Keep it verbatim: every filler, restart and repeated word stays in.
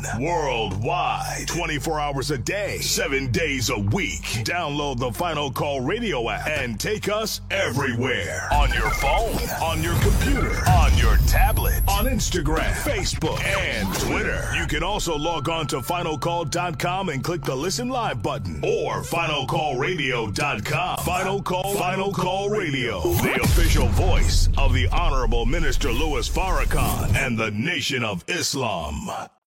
Worldwide. twenty-four hours a day. seven days a week. Download the Final Call Radio app and take us everywhere. On your phone. On your computer. On your tablet. On Instagram, Facebook, and Twitter. You can also log on to final call dot com and click the Listen Live button. Or final call radio dot com. Final Call, Final Call Radio. The official voice of the Honorable Minister Louis Farrakhan and the Nation of Islam.